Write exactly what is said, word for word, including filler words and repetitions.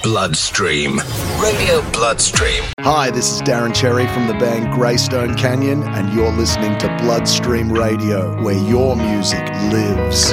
Bloodstream. Radio Bloodstream. Hi, this is Darren Cherry from the band Greystone Canyon, and you're listening to Bloodstream Radio, where your music lives.